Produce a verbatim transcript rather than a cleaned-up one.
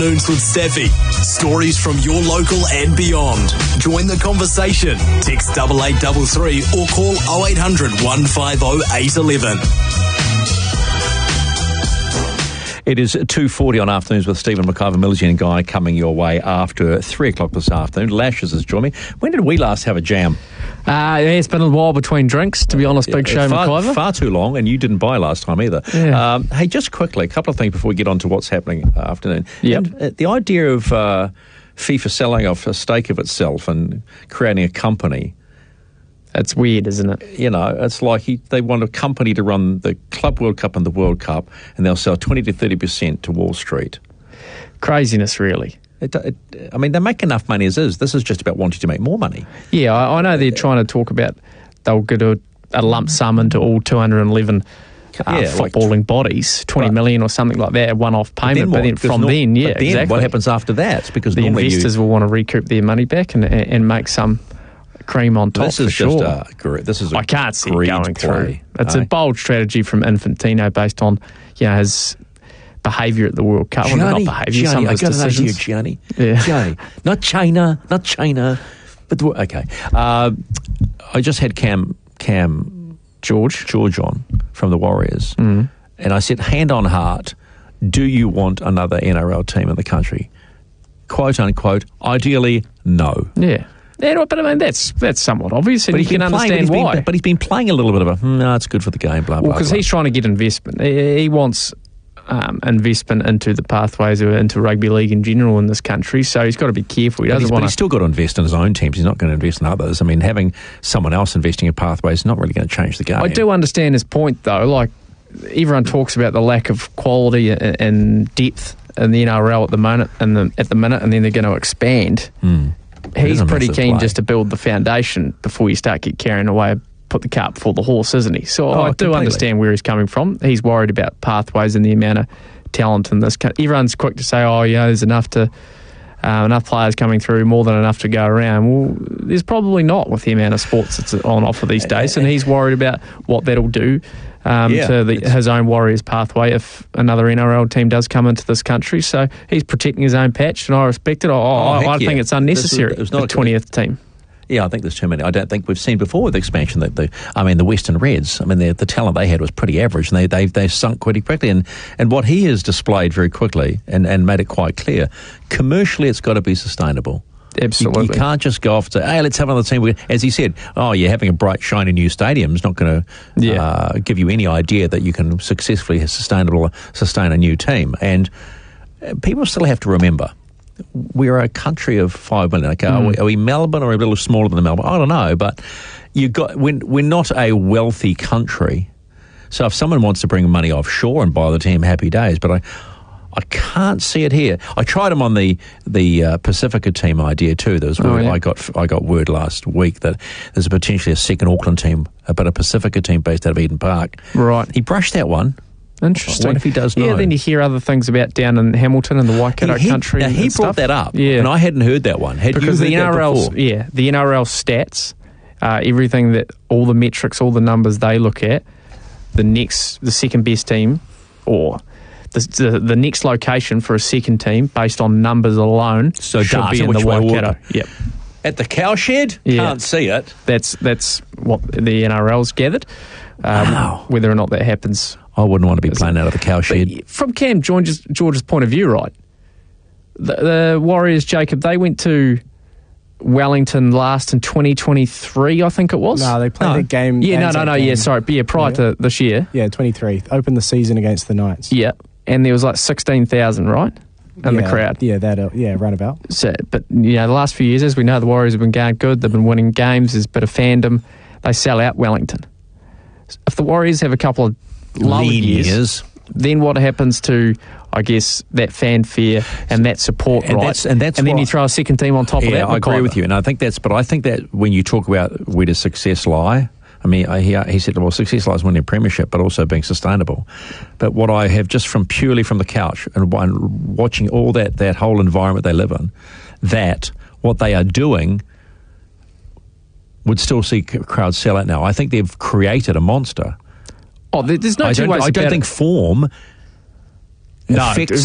Afternoons with Staffy. Stories from your local and beyond. Join the conversation. Text double eight double three or call oh eight hundred, one five oh, eight one one. It is two forty on Afternoons with Stephen McIver, Milgy and Guy coming your way after three o'clock this afternoon. Lashes has joined me. When did we last have a jam? Uh, yeah, it's been a while between drinks, to be honest, Big Show far, McIver. Far too long, and you didn't buy last time either. Yeah. Um, hey, just quickly, a couple of things before we get on to what's happening uh, afternoon. Yep. And, uh, the idea of uh, FIFA selling off a stake of itself and creating a company, It's weird, isn't it? you know, it's like he, they want a company to run the Club World Cup and the World Cup, and they'll sell twenty to thirty percent to Wall Street. Craziness, really. It, it, I mean, they make enough money as is. This is just about wanting to make more money. Yeah, I, I know they're trying to talk about they'll get a, a lump sum into all two hundred eleven uh, Yeah, like footballing bodies, twenty Right. million or something like that, a one-off payment. But then, what? Because from nor- then, yeah, but then exactly. what happens after that? Because the normally investors you, will want to recoup their money back and, and, and make some cream on top this for is sure. just a gre- this is a I can't see it greed going play, through. It's eh? a bold strategy from Infantino based on, you know, his behaviour at the World Cup. Well, Gianni, not behaviour, some Gianni, of I his got an idea, decisions. Gianni. Yeah. Gianni, not China, not China, but the, okay. Uh, I just had Cam Cam George. George on from the Warriors, Mm. and I said, hand on heart, do you want another N R L team in the country? Quote unquote. Ideally, no. Yeah. Yeah, but I mean, that's that's somewhat obvious, and But you he's can been playing, understand but he's why. Been, but he's been playing a little bit of a, hmm, no, it's good for the game, blah, blah, Well, because blah. he's trying to get investment. He, he wants um, investment into the pathways or into rugby league in general in this country, so he's got to be careful. He But doesn't he's, but want he's to... still got to invest in his own teams. He's not going to invest in others. I mean, having someone else investing in pathways is not really going to change the game. I do understand his point, though. Like, everyone talks about the lack of quality and, and depth in the N R L at the moment, and the, at the minute, and then they're going to expand. Mm. It is He's a pretty massive keen play. just to build the foundation before you start get carrying away, put the cart before the horse, isn't he? So Oh, I do completely. understand where he's coming from. He's worried about pathways and the amount of talent in this country. Everyone's quick to say, oh, yeah, there's enough to uh, enough players coming through, more than enough to go around. Well, there's probably not with the amount of sports that's on offer these days, and he's worried about what that'll do um, Yeah, to the, it's- his own Warriors pathway if another N R L team does come into this country. So he's protecting his own patch, and I respect it. I, I, heck I yeah. think it's This is- unnecessary. it's not the a- twentieth team. Yeah, I think there's too many. I don't think we've seen before with expansion that the, I mean, the Western Reds, I mean, the, the talent they had was pretty average, and they, they, they sunk pretty quickly. And, and what he has displayed very quickly and, and made it quite clear, commercially it's got to be sustainable. You, Absolutely. you can't just go off to, hey, let's have another team. We- As he said, oh, yeah, having a bright, shiny new stadium is not going to Yeah. uh, give you any idea that you can successfully, sustainable, sustain a new team. And uh, people still have to remember, we're a country of five million. Okay, are, we, are we Melbourne or a little smaller than Melbourne? I don't know, but you got we're, we're not a wealthy country. So if someone wants to bring money offshore and buy the team, happy days. But I, I can't see it here. I tried him on the the uh, Pacifica team idea too. There was Oh, word, yeah. I got I got word last week that there's potentially a second Auckland team, but a Pacifica team based out of Eden Park. Right. He brushed that one. Interesting. What if he does Yeah, know? then you hear other things about down in Hamilton and the Waikato he, he- country. now, and he brought stuff. that up, Yeah. and I hadn't heard that one. Had because you the heard N that R L, before? yeah, the N R L stats, uh, everything that all the metrics, all the numbers they look at, the next, the second best team, or the the, the next location for a second team based on numbers alone, So should data, be in which the way Waikato. would- Yep, At the cowshed? Yeah. Can't see it. that's that's what the N R L's gathered. Um, Wow. Whether or not that happens. I wouldn't want to be playing out of the cowshed. But from Cam George's, George's point of view, right, the, the Warriors, Jacob, they went to Wellington last in twenty twenty-three, I think it was. No, they played a game. Yeah, no, no, Anzac no, game. yeah, sorry. But yeah, prior Yeah. to this year. Yeah, twenty-three. Opened the season against the Knights. Yeah. And there was like sixteen thousand, right? In yeah, the crowd. Yeah, that. Uh, yeah, roundabout. So, but, you know, the last few years, as we know, the Warriors have been going good. They've been winning games. There's a bit of fandom. They sell out Wellington. If the Warriors have a couple of lower Lean years, years. then what happens to, I guess, that fanfare and that support, And right? that's- and that's then what- you throw a second team on top of Yeah, that. I agree McIver. with you. And I think that's, but I think that when you talk about where does success lie, I mean, I, he, he said, well, success lies winning a premiership, but also being sustainable. But what I have just from purely from the couch and, and watching all that, that whole environment they live in, that what they are doing would still see crowds sell out now. I think they've created a monster. Oh, there- there's no I two don't, ways I don't about think it. form No, affects